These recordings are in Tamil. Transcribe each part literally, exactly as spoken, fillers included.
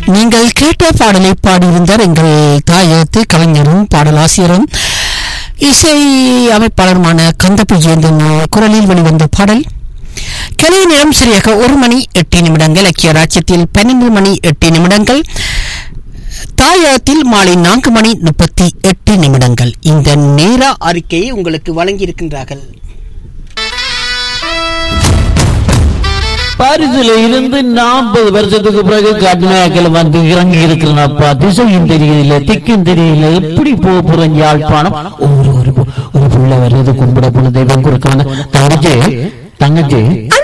நீங்கள் கேட்ட பாடலை பாடியிருந்தார் எங்கள் தாயத்து கலைஞரும் பாடலாசிரியரும் இசை அமைப்பாளருமான கந்தப்பு ஜெயந்தன் குரலில் வெளிவந்த பாடல். கிளை நேரம் சரியாக ஒரு மணி எட்டு நிமிடங்கள். ஐக்கிய ராஜ்யத்தில் பன்னெண்டு மணி எட்டு நிமிடங்கள். தாயத்தில் மாலை நான்கு மணி முப்பத்தி எட்டு நிமிடங்கள். இந்த நேர அறிக்கையை உங்களுக்கு வழங்கியிருக்கின்றார்கள். பாரிஸ்ல இருந்து நாற்பது வருஷத்துக்கு பிறகு கடுமையாக்கல வந்து இறங்கி இருக்கிறனப்பா. திசையும் தெரியல, திக்கும் தெரியல, எப்படி போக போறேன் யாழ்ப்பாணம். ஒரு ஒரு ஒரு புள்ள வருது, கும்பிட போன தெய்வம் கொடுக்க தங்கச்சி தங்கச்சி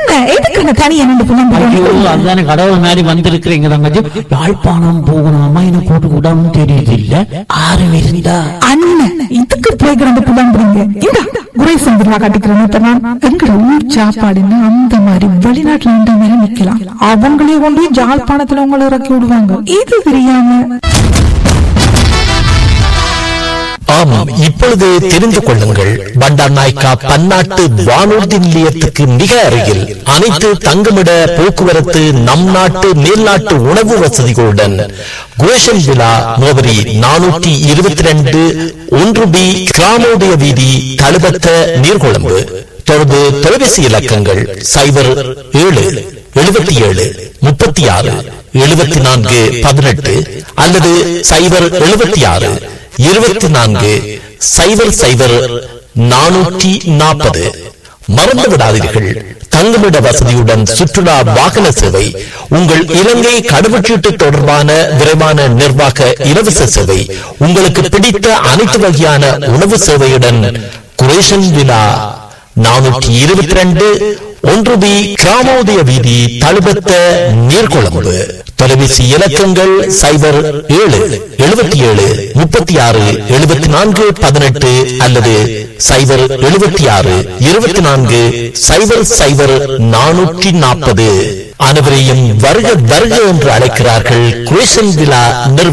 அதான கடவுள் மாதிரி வந்திருக்கிறீங்க தங்கச்சி. யாழ்ப்பாணம் போகணுமா எனக்கு கூட்டு கூடாம தெரியுது இல்ல ஆறு இருந்தா அண்ணன் இதுக்கு போய் கிடந்து புலம்புறீங்க. இந்த குறை சந்திரா காட்டிக்கிறேன். எங்கட ஊர் சாப்பாடுன்னு அந்த மாதிரி வெளிநாட்டுல இந்த மாதிரி நிக்கலாம். அவங்களே கொண்டு ஜாழ்ப்பாணத்துல உங்களை இறக்கி விடுவாங்க. இது தெரியாம ஆமாம், இப்பொழுது தெரிந்து கொள்ளுங்கள். பண்டார் நாயக்கா பன்னாட்டு வானூர்தி நிலையத்துக்கு மிக அருகில் அனைத்து தங்குமிட போக்குவரத்து நம் நாட்டு மேல்நாட்டு உணவு வசதிகளுடன் குரேஷன் விழா முகவரி நானூற்றி இருபத்தி ரெண்டு ஒன்று பி கிராமோதய வீதி தழுபத்த நீர்கொழும்பு. தொடர்பு தொலைபேசி இலக்கங்கள் சைபர் ஏழு எழுபத்தி ஏழு முப்பத்தி ஆறு எழுபத்தி நான்கு பதினெட்டு அல்லது சைபர் எழுபத்தி ஆறு இருபத்தி நான்கு சைபர் சைபர் நானூற்றி நாற்பது. மறந்து விடாதீர்கள், தங்குமிட வசதியுடன் சுற்றுலா வாகன சேவை, உங்கள் இலங்கை கடவுச்சீட்டு தொடர்பான விரைவான நிர்வாக இலவச சேவை, உங்களுக்கு பிடித்த அனைத்து வகையான உணவு சேவையுடன் குரேஷன் விழா நானூற்றி இருபத்தி ரெண்டு ஒன்று பி கிராமோதய வீதி தழுபத்த நீர்கொழும்பு. தொலைபேசி இலக்கங்கள் சைபர் ஏழு எழுபத்தி ஏழு முப்பத்தி ஆறு எழுபத்தி நான்கு பதினெட்டு அல்லது சைபர் எழுபத்தி ஆறு இருபத்தி நான்கு சைபர் சைபர் நானூற்றி நாற்பது. அனைவரையும் வருக வருக என்று அழைக்கிறார்கள் குரேஷன் விழா நிறுவனம்.